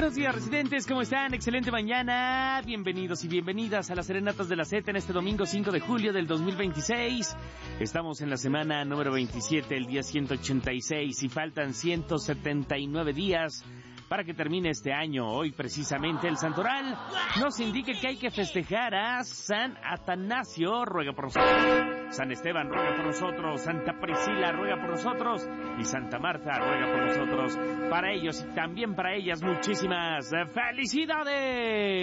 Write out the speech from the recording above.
buenos días, residentes, ¿cómo están? Excelente mañana, bienvenidos y bienvenidas a las Serenatas de la Z en este domingo 5 de julio del 2026. Estamos en la semana número 27, el día 186, y faltan 179 días para que termine este año. Hoy precisamente el santoral nos indica que hay que festejar a San Atanasio, ruega por nosotros; San Esteban, ruega por nosotros; Santa Priscila, ruega por nosotros; y Santa Marta, ruega por nosotros. Para ellos y también para ellas, muchísimas felicidades.